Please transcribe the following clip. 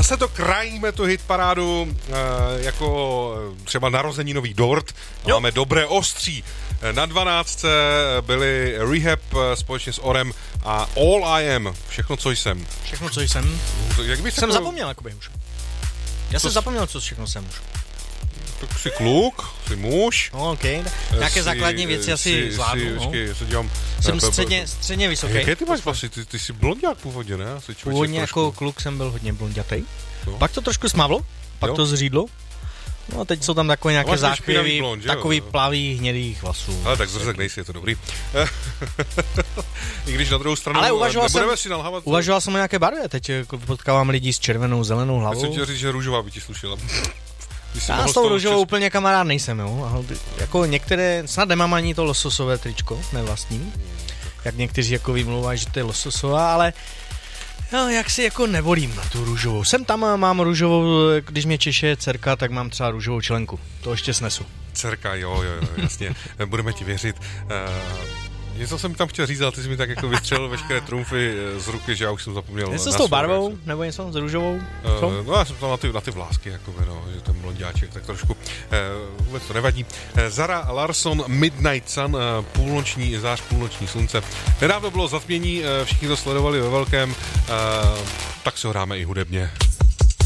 Zase to krajíme tu hitparádu jako třeba narozeninový dort. Máme dobré ostří. Na 12 byli Rehab společně s Orem a All I Am. Všechno, co jsem. Všechno, co jsem. Jak bych jsem zapomněl, jakoby už. Já jsem zapomněl, co všechno jsem už. Tak jsi kluk, jsi muž. No, okay. Nějaké základní věci asi zvládnu. Počkej, se dívám. Jsem středně vysoký. Jaké ty máš vlasy? Ty jsi blonďák původně, ne? Původně jako kluk jsem byl hodně blonďatej. Pak to trošku smavlo, pak to zřídlo. No a teď jsou tam takové nějaké záchvěvy, takový plavý hnědých vlasů. Ale tak zrzek nejsi, je to dobrý. I když na druhou stranu ale nebudeme si nalhávat. Uvažoval jsem o nějaké barvě, teď potkávám lidi s červenou, zelenou hlavou. Já jsem chtěl říct, že růžová by ti slušila. Já s tou růžovou úplně kamarád nejsem, jo. Jako některé, snad nemám ani to lososové tričko, nevlastní. Jak někteří jako vymlouvají, že to je lososová, ale no, jak si jako nevolím na tu růžovou. Jsem tam, mám růžovou, když mě češe dcerka, tak mám třeba růžovou členku. To ještě snesu. Dcerka, jo, jasně. Budeme ti věřit. Něco jsem tam chtěl říct, ale ty jsi mi tak jako vystřelil veškeré trumfy z ruky, že já už jsem zapomněl. Něco s tou barvou, nebo něco s růžovou? No já jsem tam na ty vlásky, jakoby, no, že ten blonďáček, tak trošku, vůbec to nevadí. Zara Larsson, Midnight Sun, půlnoční zář, půlnoční slunce. Nedávno bylo zatmění, všichni to sledovali ve velkém, tak si ho dáme i hudebně.